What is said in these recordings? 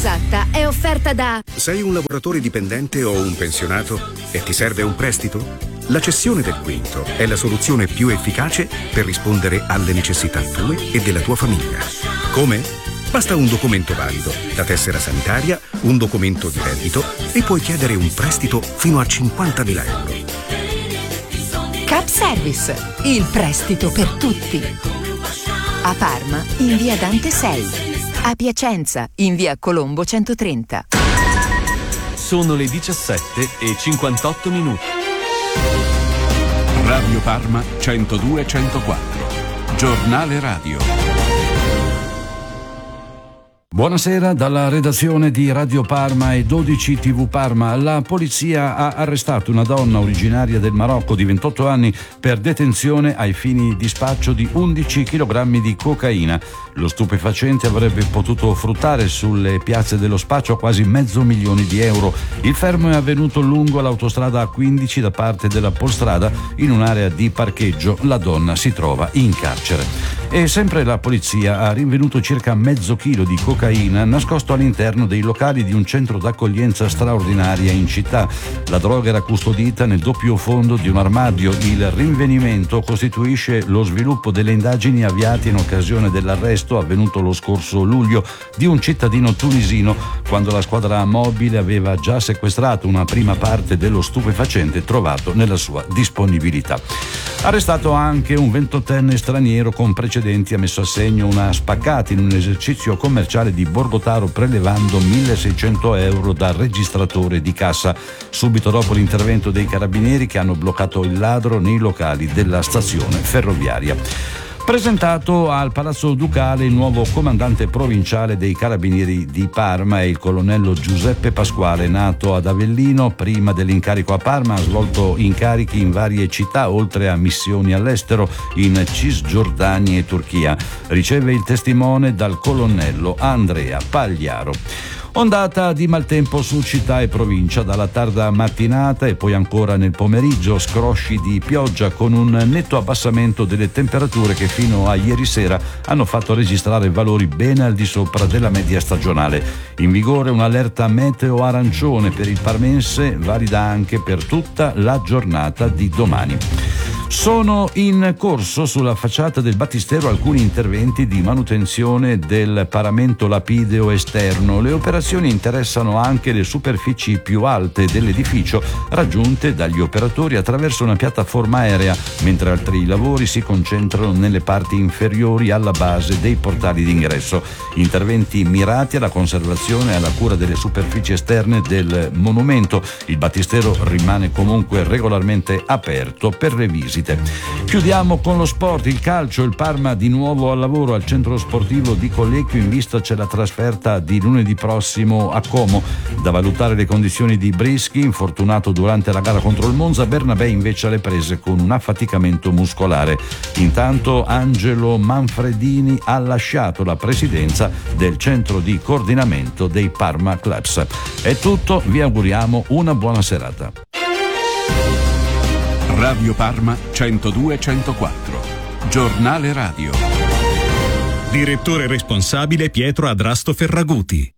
esatta è offerta da... Sei un lavoratore dipendente o un pensionato e ti serve un prestito? La cessione del quinto è la soluzione più efficace per rispondere alle necessità tue e della tua famiglia. Come? Basta un documento valido, la tessera sanitaria, un documento di reddito e puoi chiedere un prestito fino a 50.000 euro. Cap Service, il prestito per tutti. A Parma, in via Dante 6. A Piacenza, in via Colombo 130. Sono le 17:58. Radio Parma 102-104. Giornale radio. Buonasera dalla redazione di Radio Parma e 12 TV Parma. La polizia ha arrestato una donna originaria del Marocco di 28 anni per detenzione ai fini di spaccio di 11 kg di cocaina. Lo stupefacente avrebbe potuto fruttare sulle piazze dello spaccio quasi $500,000 di euro. Il fermo è avvenuto lungo l'autostrada A15 da parte della Polstrada in un'area di parcheggio. La donna si trova in carcere. E sempre la polizia ha rinvenuto circa mezzo chilo di cocaina nascosto all'interno dei locali di un centro d'accoglienza straordinaria in città. La droga era custodita nel doppio fondo di un armadio. Il rinvenimento costituisce lo sviluppo delle indagini avviate in occasione dell'arresto avvenuto lo scorso luglio di un cittadino tunisino, quando la squadra mobile aveva già sequestrato una prima parte dello stupefacente trovato nella sua disponibilità. Arrestato anche un 28enne straniero con precedenti, ha messo a segno una spaccata in un esercizio commerciale di Borgotaro prelevando 1.600 euro dal registratore di cassa, subito dopo l'intervento dei carabinieri che hanno bloccato il ladro nei locali della stazione ferroviaria. Presentato al Palazzo Ducale il nuovo comandante provinciale dei Carabinieri di Parma, è il colonnello Giuseppe Pasquale, nato ad Avellino. Prima dell'incarico a Parma ha svolto incarichi in varie città, oltre a missioni all'estero in Cisgiordania e Turchia. Riceve il testimone dal colonnello Andrea Pagliaro. Ondata di maltempo su città e provincia dalla tarda mattinata e poi ancora nel pomeriggio, scrosci di pioggia con un netto abbassamento delle temperature che fino a ieri sera hanno fatto registrare valori ben al di sopra della media stagionale. In vigore un'allerta meteo arancione per il parmense, valida anche per tutta la giornata di domani. Sono in corso sulla facciata del battistero alcuni interventi di manutenzione del paramento lapideo esterno. Le operazioni interessano anche le superfici più alte dell'edificio raggiunte dagli operatori attraverso una piattaforma aerea, mentre altri lavori si concentrano nelle parti inferiori alla base dei portali d'ingresso. Interventi mirati alla conservazione e alla cura delle superfici esterne del monumento. Il battistero rimane comunque regolarmente aperto per le visite. Chiudiamo con lo sport, il calcio. Il Parma di nuovo al lavoro al centro sportivo di Collecchio, in vista c'è la trasferta di lunedì prossimo a Como. Da valutare le condizioni di Brischi, infortunato durante la gara contro il Monza. Bernabé invece alle prese con un affaticamento muscolare. Intanto Angelo Manfredini ha lasciato la presidenza del centro di coordinamento dei Parma Clubs. È tutto, vi auguriamo una buona serata. Radio Parma 102-104. Giornale radio. Direttore responsabile Pietro Adrasto Ferraguti.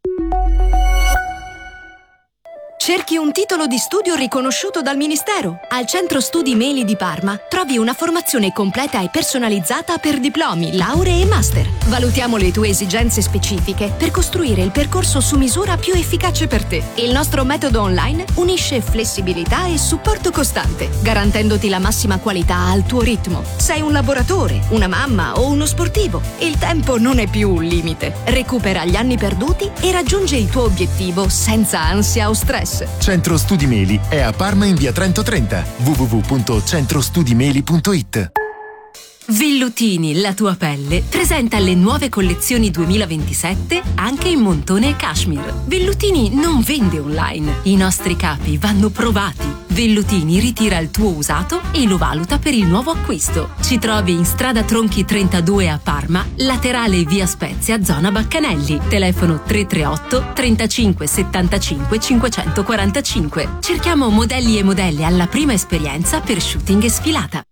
Cerchi un titolo di studio riconosciuto dal Ministero? Al Centro Studi Meli di Parma trovi una formazione completa e personalizzata per diplomi, lauree e master. Valutiamo le tue esigenze specifiche per costruire il percorso su misura più efficace per te. Il nostro metodo online unisce flessibilità e supporto costante, garantendoti la massima qualità al tuo ritmo. Sei un lavoratore, una mamma o uno sportivo. Il tempo non è più un limite. Recupera gli anni perduti e raggiunge il tuo obiettivo senza ansia o stress. Centro Studi Meli è a Parma in via Trento 30. www.centrostudimeli.it. Vellutini, la tua pelle, presenta le nuove collezioni 2027 anche in montone e cashmere. Vellutini non vende online. I nostri capi vanno provati. Vellutini ritira il tuo usato e lo valuta per il nuovo acquisto. Ci trovi in strada Tronchi 32 a Parma, laterale via Spezia, zona Baccanelli. Telefono 338 35 75 545. Cerchiamo modelli e modelle alla prima esperienza per shooting e sfilata.